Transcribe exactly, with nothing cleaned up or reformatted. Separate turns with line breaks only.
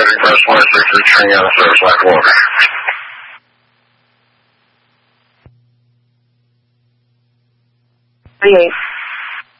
Ready, press one, six, three, training on the service line for order.
Three eight.